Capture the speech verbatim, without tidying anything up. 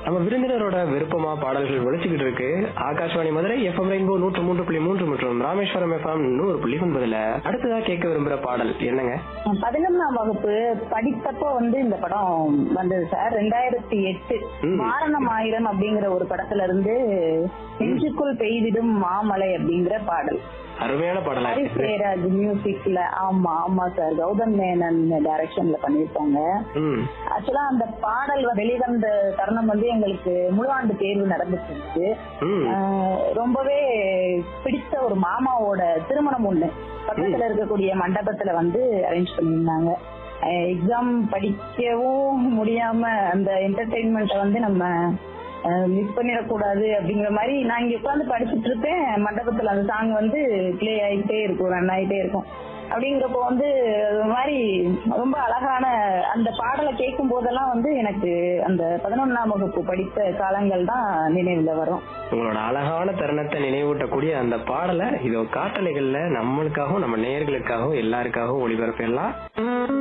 நம்ம விருந்தினரோட விருப்பமா பாடல்கள் ஒழிச்சுக்கிட்டு இருக்கு. ஆகாஷ்வாணி மதுரை எஃப்எம் ரெயின்போ நூற்று மூன்று புள்ளி மூன்று மற்றும் ராமேஸ்வரம் எஃப்எம் நூறு புள்ளி ஒன்பதுல அடுத்ததா கேட்க விரும்புற பாடல் என்னங்க? பதினொன்னாம் வகுப்பு படித்தப்போ வந்து இந்த படம் வந்தது சார். ரெண்டாயிரத்தி எட்டு மாரணம் ஆயிரம் அப்படிங்கிற ஒரு படத்துல இருந்து நெஞ்சுக்குள் பெய்திடும் மாமலை அப்படிங்கிற பாடல். அருமையான பாடல். ஹரிஸ் ஜெயராஜ் மியூசிக்ல. ஆமா ஆமா சார், கௌதம் மேனன் டைரக்ஷன்ல பண்ணிருப்பாங்க. ஆக்சுவலா அந்த பாடல் வெளிவந்த தருணம் வந்து எங்களுக்கு முழுஆண்டு தேர்வு நடந்துச்சு. ரொம்பவே பிடித்த ஒரு மாமாவோட திருமணம் ஒண்ணு பக்கத்துல இருக்கக்கூடிய மண்டபத்துல வந்து அரேஞ்ச் பண்ணியிருந்தாங்க. எக்ஸாம் படிக்கவும் முடியாம அந்த என்டர்டெயின்மெண்ட்டை வந்து நம்ம மிஸ் பண்ணிடக்கூடாது அப்படிங்கிற மாதிரி நான் இங்க உட்காந்து படிச்சுட்டு இருப்பேன். மண்டபத்துல அந்த சாங் வந்து பிளே ஆகிட்டே இருக்கும், ரன் ஆகிட்டே இருக்கும். அப்படிங்கிறப்போ வந்து அது மாதிரி ரொம்ப அழகான அந்த பாடலை கேட்கும் போதெல்லாம் வந்து எனக்கு அந்த பதினொன்னாம் வகுப்பு படித்த காலங்கள் தான் நினைவுல வரும். உங்களோட அழகான தருணத்தை நினைவூட்டக்கூடிய அந்த பாடலை இதோ காட்டலைகள்ல நம்மளுக்காகவும் நம்ம நேயர்களுக்காகவும் எல்லாருக்காகவும் ஒளிபரப்பெல்லாம்.